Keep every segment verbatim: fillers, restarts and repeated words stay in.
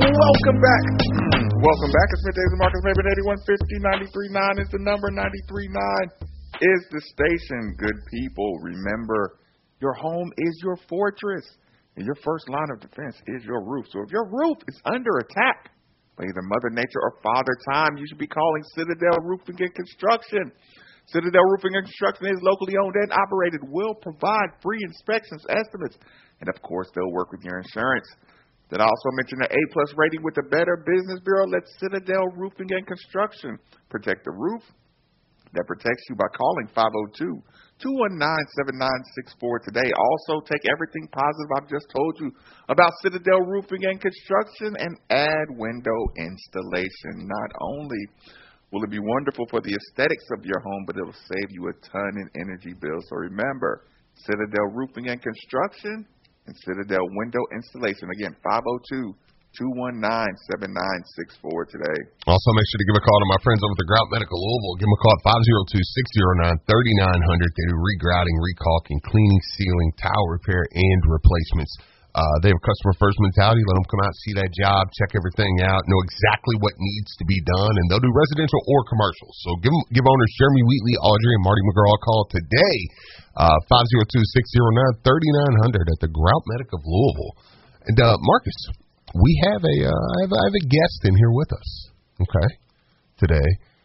Welcome back. Welcome back. It's Middays with Marcus Maven. eighty-one fifty, ninety-three point nine is the number. ninety-three point nine is the station. Good people, remember, your home is your fortress, and your first line of defense is your roof. So if your roof is under attack by either Mother Nature or Father Time, you should be calling Citadel Roofing and Construction. Citadel Roofing and Construction is locally owned and operated, will provide free inspections, estimates, and of course, they'll work with your insurance. Did I also mention the A-plus rating with the Better Business Bureau? Let Citadel Roofing and Construction protect the roof that protects you by calling five oh two, two one nine, seven nine six four today. Also, take everything positive I've just told you about Citadel Roofing and Construction and add window installation. Not only will it be wonderful for the aesthetics of your home, but it'll save you a ton in energy bills. So remember, Citadel Roofing and Construction and Citadel Window Installation. Again, five oh two, two one nine, seven nine six four today. Also, make sure to give a call to my friends over at the Grout Medical Louisville. Give them a call at five oh two, six oh nine, three nine zero zero. They do regrouting, recalking, cleaning, sealing, tile repair, and replacements. Uh, they have a customer-first mentality. Let them come out, see that job, check everything out, know exactly what needs to be done, and they'll do residential or commercial. So give them, give owners Jeremy Wheatley, Audrey, and Marty McGraw a call today, uh, five oh two, six oh nine, three nine zero zero at the Grout Medical of Louisville. And, uh, Marcus, we have a, uh, I have, I have a guest in here with us, okay, today.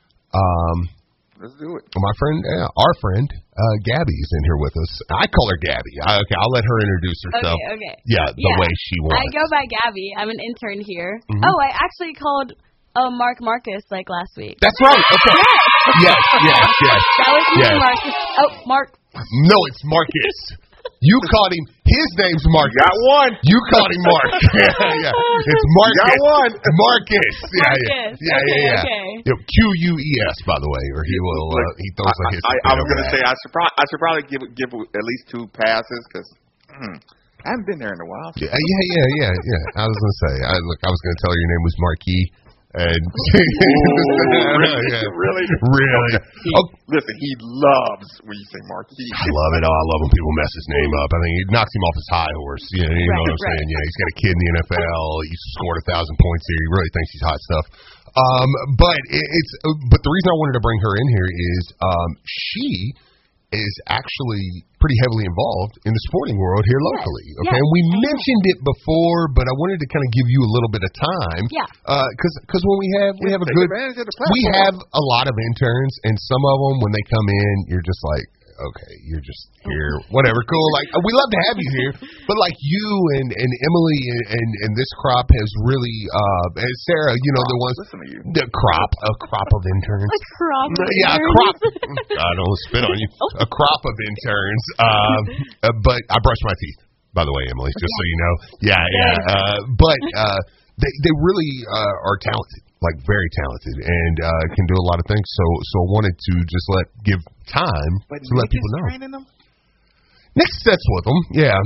Um, Let's do it. My friend, uh, our friend, uh, Gabby is in here with us. I call her Gabby. I, okay, I'll let her introduce herself. Okay, okay. Yeah, the yeah. way she wants. I go by Gabby. I'm an intern here. Mm-hmm. Oh, I actually called uh, Mark Marcus like last week. That's right. Okay. Yes, yes, yes. That was me, yes. Marcus. Oh, Mark. No, it's Marcus. You called him. His name's Marcus. You got one. You called him Mark. yeah, yeah. It's Marcus. You got one. Marcus. Yeah, Marcus. yeah, yeah, Okay, yeah. okay. yeah. Q U E S, by the way, or he will. Uh, he throws I, a his. I, I was going to say I should probably I should probably give give at least two passes because hmm, I haven't been there in a while. Yeah, yeah, yeah, yeah, yeah. I was going to say. I look. I was going to tell her your name was Marquis. And Ooh, really, yeah. really, really. He, oh. Listen, he loves when you say Marquis. I love it. Oh, I love when people mess his name up. I think it knocks him off his high horse. You know, you know right, what I'm right. saying? Yeah, he's got a kid in the N F L. He's scored a thousand points here. He really thinks he's hot stuff. Um, but it, it's. But the reason I wanted to bring her in here is um, she is actually pretty heavily involved in the sporting world here locally. Yes. Okay, Yes. and we mentioned it before, but I wanted to kind of give you a little bit of time. Yeah. Because uh, because when we have we have a Take good advantage of the we platform. have a lot of interns, and some of them when they come in, you're just like, okay, you're just here, whatever, cool. Like we love to have you here, but like you and and Emily and and, and this crop has really uh and Sarah, you know, the ones Listen to you. the crop a crop of interns. A crop. of Yeah, a interns. crop. I don't spit on you. A crop of interns. Um, uh, but I brush my teeth, by the way, Emily, just so you know. Yeah, yeah. Uh, but uh, they they really uh, are talented, like very talented, and uh, can do a lot of things. So so I wanted to just let give time But to let Nick people is know. training them? Nick sits with them. Yeah.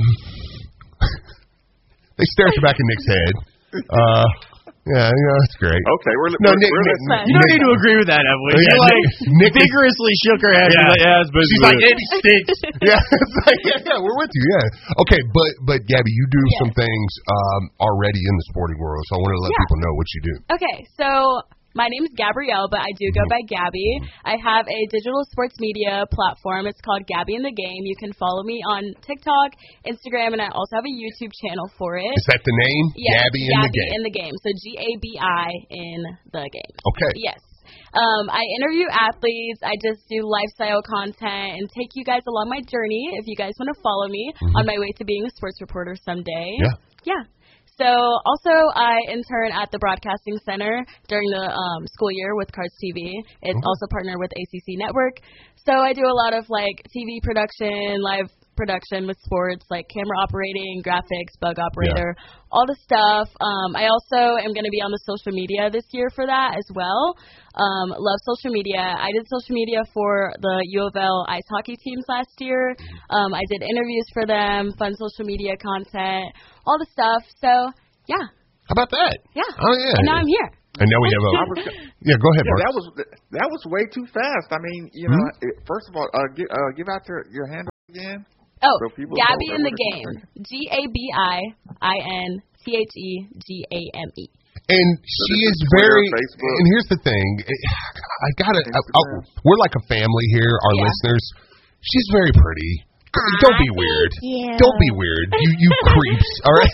They stare at the back of Nick's head. Uh, yeah, yeah, that's great. Okay, we're No, we're, Nick, we're Nick, listening. You don't need to agree with that, Emily. Yeah, She like Nick- Nick is- vigorously shook her head. Yeah. She's like, yeah, it's She's like, Andy stinks. yeah, it's like, yeah, yeah, we're with you, yeah. Okay, but but Gabby, you do Yeah. some things um, already in the sporting world, so I want to let Yeah. people know what you do. Okay, so my name is Gabrielle, but I do go by Gabby. I have a digital sports media platform. It's called Gabby in the Game. You can follow me on TikTok, Instagram, and I also have a YouTube channel for it. Is that the name? Yes, Gabby in the Game. in the Game. So G A B I in the Game. Okay. Yes. Um, I interview athletes. I just do lifestyle content and take you guys along my journey if you guys want to follow me Mhm. on my way to being a sports reporter someday. Yeah. Yeah. So also I intern at the Broadcasting Center during the um, school year with Cards T V. It's Mhm. also partnered with A C C Network. So I do a lot of like T V production, live production with sports, like camera operating, graphics, bug operator, all the stuff. Um, I also am going to be on the social media this year for that as well. Um, love social media. I did social media for the U of L ice hockey teams last year. Um, I did interviews for them, fun social media content, all the stuff. So, yeah. How about that? Yeah. Oh, yeah. And now I'm here. And now we have a... yeah, go ahead, Yeah, Mark. that was that was way too fast. I mean, you know, Hmm? it, first of all, uh, give, uh, give out your, your handle again. Oh, So people Gabby know in the that Game. G A B I I N T H E G A M E. And So she this is is Twitter, very. Facebook. And here's the thing, I gotta. I, I, Instagram. we're like a family here. Our Yeah. listeners. She's very pretty. Don't be weird. you. Don't be weird. You you creeps. All right.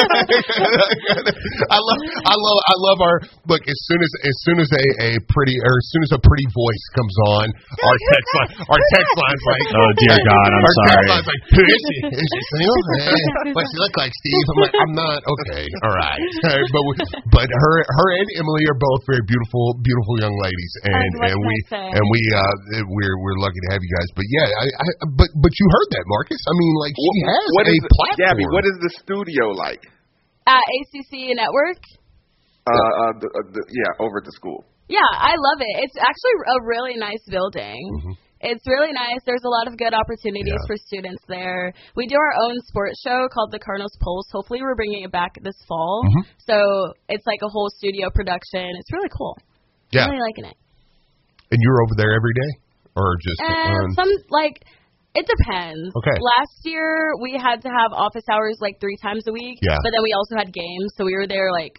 I love I love I love our look. As soon as as soon as a, a pretty or as soon as a pretty voice comes on, our text line our text line's like, Oh, dear God, I'm our text sorry. line's like, who is she? Is she single? Eh, What's she look like, Steve? I'm like, I'm not. Okay, all right. But we, but her her and Emily are both very beautiful beautiful young ladies, and what and can we I say? and we uh we're we're lucky to have you guys. But yeah, I, I but but you heard that, Marcus. I mean, like she What- has what a is the- platform. Gabby, what is the studio like? At A C C Network? Uh, uh, the, uh, the, yeah, over at the school. Yeah, I love it. It's actually a really nice building. Mhm. It's really nice. There's a lot of good opportunities Yeah. for students there. We do our own sports show called the Cardinals Pulse. Hopefully we're bringing it back this fall. Mhm. So it's like a whole studio production. It's really cool. Yeah, I'm really liking it. and you're over there every day, or just And on- some, like, it depends. Okay. Last year we had to have office hours like three times a week. Yeah. But then we also had games, so we were there like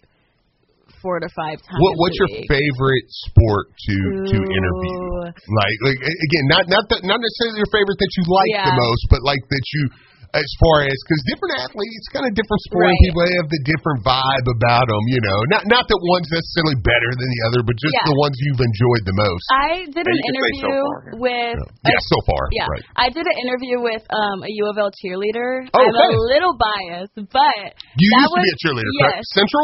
four to five times What, what's a your week. favorite sport to to interview? Ooh. Like, like a- again, not not the, not necessarily your favorite that you like the Yeah. most, but like that you, as far as because different athletes, kind of different sport, Right. people have the different vibe about them. You know, not not that one's necessarily better than the other, but just Yeah. the ones you've enjoyed the most. I did Yeah, an you can say so interview far, yeah. with yeah, so far, yeah, right? I did an interview with um, a U of L cheerleader. Oh, I'm okay. a little biased, but You that used to be was- a cheerleader, yes. correct? Central?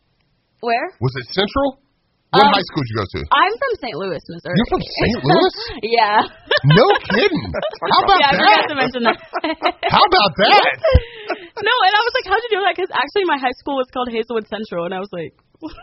Where? Was it Central? What Um, high school did you go to? I'm from Saint Louis, Missouri. You're from Saint Louis? Yeah. No kidding. How about yeah, I that? forgot to mention that. How about that? No, and I was like, how'd you do that? Because actually my high school was called Hazelwood Central, and I was like...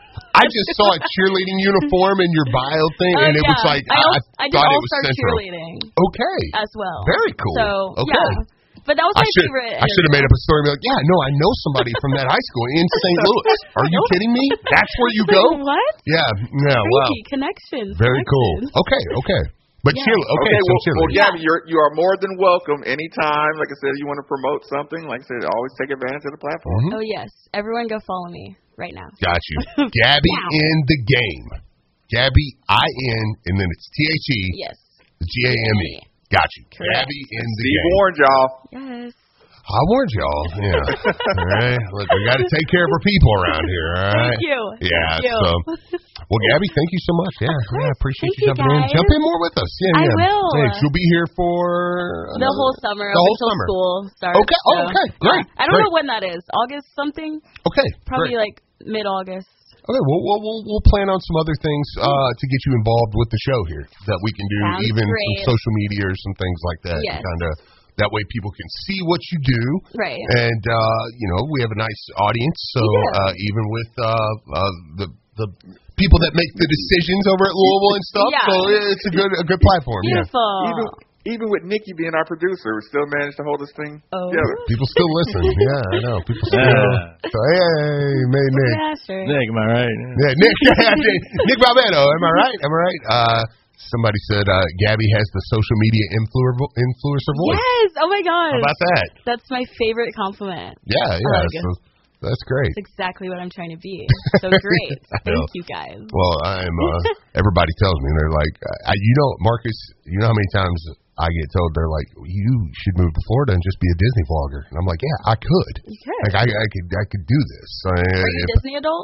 I just saw a cheerleading uniform in your bio thing, Oh, and it yeah. was like I, I, also, I, I did thought it was all-star Central. cheerleading Okay, as well. very cool. So, okay. yeah. But that was I my should favorite. I should have made up a story and be like, yeah, no, I know somebody from that high school in Saint Louis. Are you kidding me? That's where you go? What? Yeah, yeah, wow. Crazy connections. Very cool. connections. Okay, okay. But Yeah. cheer, okay, Okay, so well, well, cheerleading. Gabby, you're you are more than welcome anytime. Like I said, you want to promote something. Like I said, always take advantage of the platform. Mhm. Oh yes, everyone go follow me right now. Got you. Gabby Wow. in the game. Gabby, I N, and then it's T H E, Yes. G A M E. Got you. Correct. Gabby in the Steve game. warned y'all. Yes. I warned y'all. Yeah. All right. Look, we got to take care of our people around here. All right. Thank you. Yeah. Thank you. So, well, Gabby, thank you so much. Yeah. course. Yeah. I appreciate Thank you you, jumping in. guys. Jump in more with us. Yeah. I yeah. will. Thanks. You'll be here for The another- whole summer The up whole until summer. school starts. Okay. Oh, so, okay. Great. yeah. I don't Great. know when that is. August something? Okay. Probably great. like mid-August. Okay, well, we'll we'll we'll plan on some other things uh, to get you involved with the show here that we can do, Sounds even great. some social media or some things like that. Yes. Kind of that way people can see what you do, Right. and uh, you know we have a nice audience. So We do. uh, even with uh, uh, the the people that make the decisions over at Louisville and stuff, Yeah. so it's a good a good platform. Yeah, Beautiful. Even even with Nikki being our producer, we still managed to hold this thing Oh. together. people still listen. Yeah, I know people still. Yeah. So hey, man, Nick. Yeah, sure. Nick, am I right? Yeah, Nick, Nick Balbetto, am I right? Am I right? Uh, somebody said uh, Gabby has the social media influencer influencer voice. Yes. Oh my gosh. How about that? That's my favorite compliment. Yeah, yeah. like it. so that's great. It's exactly what I'm trying to be. So great. I know. Thank you guys. Well, I'm. Uh, everybody tells me they're like, I, you know, Marcus. You know how many times I get told they're like, you should move to Florida and just be a Disney vlogger, and I'm like, yeah, I could. You could. Like, I, I could, I could do this. I, Are you if- a Disney adult?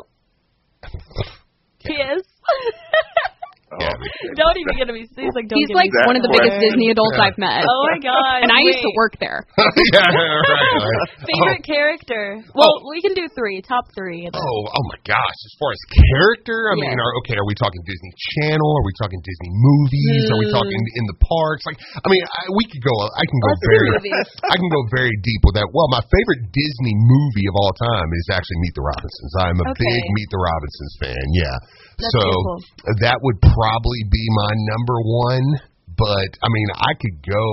He is. Yeah. Don't even get me. He's like, don't He's get like me one of the That biggest way. Disney adults Yeah. I've met. Oh my god. and I used to wait. work there. yeah, right. right. Favorite character? Well, we can do three. Top three. Oh, oh my gosh! As far as character, I mean, Yes. are, okay, are we talking Disney Channel? Are we talking Disney movies? Are we Hmm. talking in the parks? Like, I mean, I, we could go. I can go Let's do very. movies. I can go very deep with that. Well, my favorite Disney movie of all time is actually Meet the Robinsons. I'm a Okay. big Meet the Robinsons fan. Yeah, That's so beautiful. that would probably be my number one. But I mean, I could go.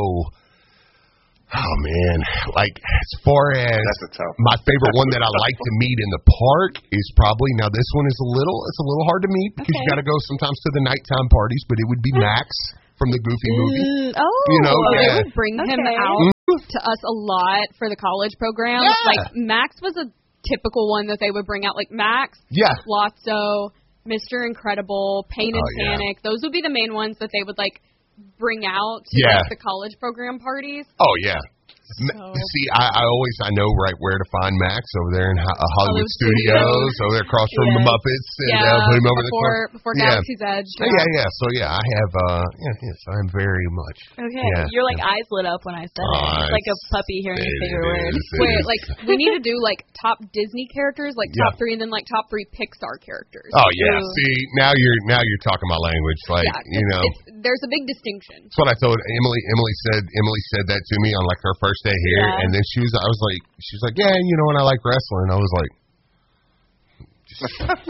Oh man, like as far as That's a tough. my favorite one that I like to meet in the park is probably, now this one is a little, it's a little hard to meet because you Okay. got to go sometimes to the nighttime parties, but it would be Max from the Goofy movie. Mm, oh. You know, Oh, yeah. they would bring him Okay. out to us a lot for the college program. Yeah. Like Max was a typical one that they would bring out, like Max, Yeah. Lotso, Mister Incredible, Pain and Oh, yeah. Panic. Those would be the main ones that they would like bring out to Yeah. like, the college program parties. Oh, yeah. So. See, I, I always I know right where to find Max over there in Ho- uh, Hollywood Hollywood Studios, Studios. over there across from Yes. the Muppets, and Yeah, uh, put him over before, the corner. before Yeah. Galaxy's Edge. Yeah, yeah, yeah. So yeah, I have. uh yeah, Yes, I'm very much. Okay, Yeah. your like eyes lit up when I said it. Oh, It's like a puppy hearing it a favorite is, word. it Wait, is. like we need to do like top Disney characters, like Yeah. top three, and then like top three Pixar characters. Oh yeah. Ooh. See, now you're now you're talking my language. Like yeah, you know. it's, there's a big distinction. That's what I told Emily. Emily said Emily said that to me on like her first day here, Yeah. and then she was. I was like, she was like, yeah, you know, and I like wrestling. I was like, this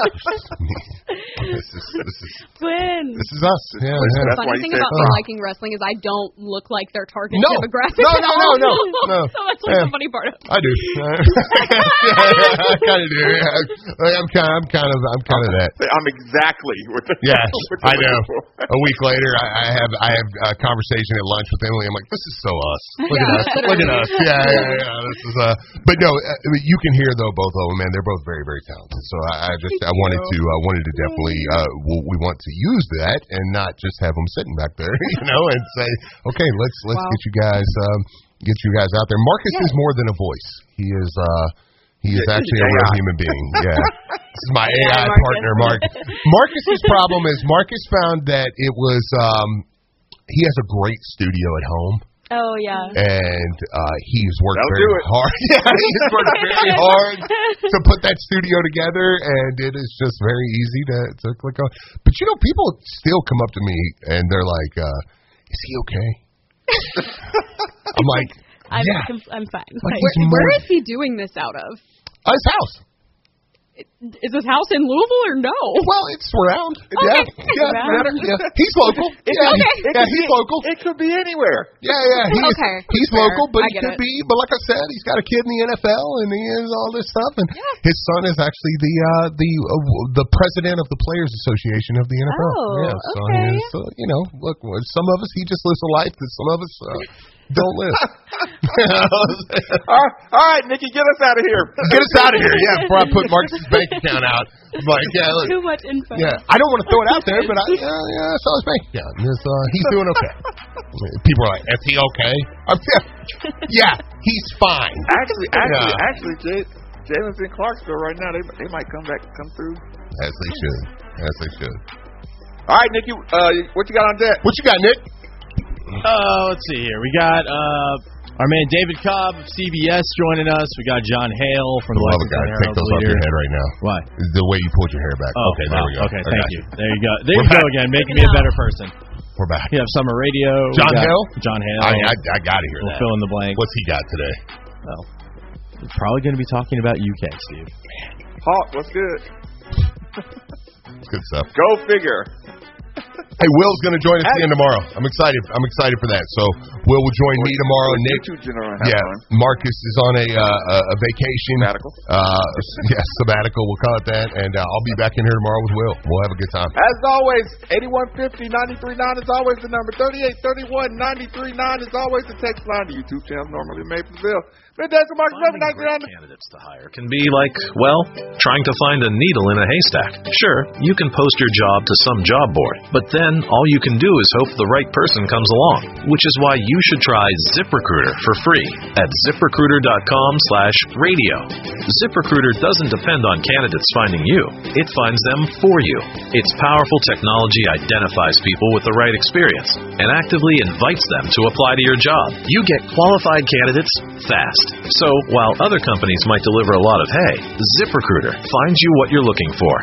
is this is Twins. this is us. Yeah, yeah. The That's why funny you thing said about me fun. liking wrestling is I don't look like their target No. demographic. No, at no, all. no, no, no. So that's like Yeah. the funny part of it. I do. yeah, I kind of do. Yeah. I'm kind. I'm kind of. I'm kind of that. I'm exactly what the Yeah, what I you're know. looking for. A week later, I, I have I have a conversation at lunch with Emily. I'm like, this is so us. Look Yeah, at us. Look at us. Yeah, yeah, yeah. This is uh. But no, uh, I mean, you can hear though both of them, man. They're both very, very talented. So I, I just I wanted to I wanted to definitely uh we, we want to use that and not just have them sitting back there, you know, and say, okay, let's let's Wow. get you guys um get you guys out there. Marcus is more than a voice. He is uh. He is Yeah, actually he's a real A I. human being. Yeah. This is my A I Marcus. partner, Mark. Marcus's problem is Marcus found that it was um he has a great studio at home, Oh yeah. and uh he's worked That'll very do it. hard. Yeah, he's worked very hard to put that studio together, and it is just very easy to to click on. But you know, people still come up to me and they're like, uh, "Is he okay?" I'm like, I'm, "Yeah." conf- I'm fine. Like Like, he's Where more- is he doing this out of? Uh, his house. Is his house in Louisville or no? Well, it's around. Yeah, yeah, Around. yeah. He's local. Yeah, Okay. he- yeah, he's local. It could be anywhere. Yeah, yeah. He's, Okay, he's fair. local, but I he get could it. be. But like I said, he's got a kid in the N F L, and he is all this stuff. And his son is actually the uh, the uh, the president of the Players Association of the N F L. Oh, yeah, so, okay. he's, uh, you know, look, some of us he just lives a life that some of us uh, don't live. All right, all right, Nikki, get us out of here. Get us out of here, yeah! Before I put Marcus's bank account out, I'm like, yeah, look. Too much info. Yeah, I don't want to throw it out there, but I, yeah, yeah, I saw his bank account. And it's, uh, he's doing okay. People are like, is he okay? I'm, yeah, he's fine. Actually, actually, Yeah. actually, Jay, Jalen's in Clarksville right now. They they might come back, come through. As they should. As they should. All right, Nikki, uh, what you got on deck? What you got, Nick? Uh, let's see here. We got uh, our man David Cobb of C B S joining us. We got John Hale from the Love a Lexington guy. Take Herald those off Leader. your head right now. Why? The way you pulled your hair back. Oh, okay, there wow. we go. Okay, I thank got you. There you go. There We're you go back. again, making me a better person. We're back. We have Summer Radio. We John got Hale? John Hale. I, I, I got to hear We'll that. fill in the blank. What's he got today? Well, we're probably going to be talking about U K, Steve. Hawk, what's good? Good stuff. Go figure. Hey, Will's going to join us again tomorrow. I'm excited. I'm excited for that. So Will will join me tomorrow. Well, Nick, you two gentlemen have yeah, fun. Marcus is on a uh, a, a vacation. Sabbatical. Uh, yeah, sabbatical. We'll call it that. And uh, I'll be back in here tomorrow with Will. We'll have a good time. As always, eighty-one fifty, ninety-three nine is always the number. thirty-eight thirty-one, ninety-three nine is always the text line. The YouTube channel normally made for Bill. Middays with Marcus Levin, Finding ninety-three great candidates to hire can be like, well, trying to find a needle in a haystack. Sure, you can post your job to some job board, but then all you can do is hope the right person comes along, which is why you should try ZipRecruiter for free at ZipRecruiter.com slash radio. ZipRecruiter doesn't depend on candidates finding you. It finds them for you. Its powerful technology identifies people with the right experience and actively invites them to apply to your job. You get qualified candidates fast. So, while other companies might deliver a lot of hay, ZipRecruiter finds you what you're looking for.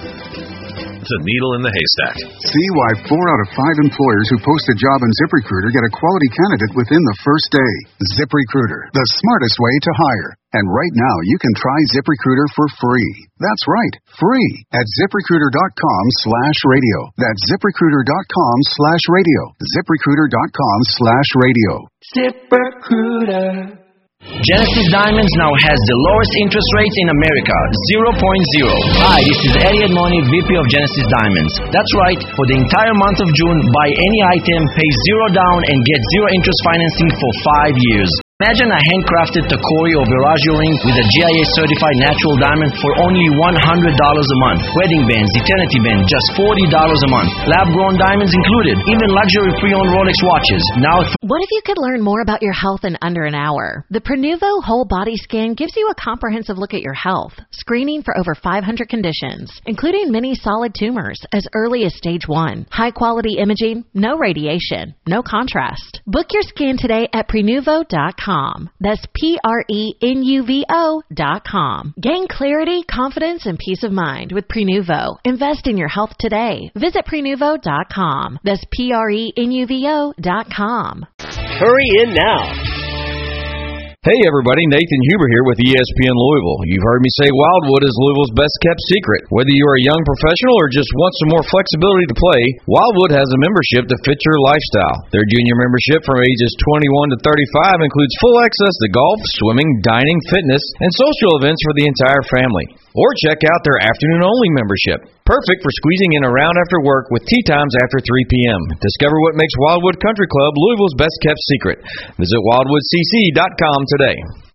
The needle in the haystack. See why four out of five employers who post a job on ZipRecruiter get a quality candidate within the first day. ZipRecruiter, the smartest way to hire. And right now, you can try ZipRecruiter for free. That's right, free at ZipRecruiter.com slash radio. That's ZipRecruiter.com slash radio. ZipRecruiter.com slash radio. ZipRecruiter. Genesis Diamonds now has the lowest interest rates in America, zero point zero. Hi, this is Elliot Money, V P of Genesis Diamonds. That's right, for the entire month of June, buy any item, pay zero down, and get zero interest financing for five years. Imagine a handcrafted Tacori or Viraggio ring with a G I A-certified natural diamond for only one hundred dollars a month. Wedding bands, eternity band, just forty dollars a month. Lab-grown diamonds included. Even luxury pre-owned Rolex watches. Now, th- what if you could learn more about your health in under an hour? The Prenuvo Whole Body Scan gives you a comprehensive look at your health, screening for over five hundred conditions, including many solid tumors as early as stage one. High-quality imaging, no radiation, no contrast. Book your scan today at Prenuvo dot com. That's P R E N U V O dot com. Gain clarity, confidence, and peace of mind with Prenuvo. Invest in your health today. Visit Prenuvo dot com. That's P R E N U V O dot com. Hurry in now. Hey everybody, Nathan Huber here with E S P N Louisville. You've heard me say Wildwood is Louisville's best kept secret. Whether you are a young professional or just want some more flexibility to play, Wildwood has a membership that fits your lifestyle. Their junior membership from ages twenty-one to thirty-five includes full access to golf, swimming, dining, fitness, and social events for the entire family. Or check out their afternoon-only membership. Perfect for squeezing in around after work with tea times after three p.m. Discover what makes Wildwood Country Club Louisville's best-kept secret. Visit wildwood c c dot com today.